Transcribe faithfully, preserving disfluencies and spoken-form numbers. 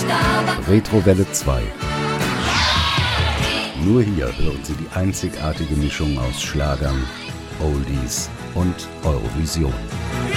Retrowelle zwei. Nur hier hören Sie die einzigartige Mischung aus Schlagern, Oldies und Eurovision.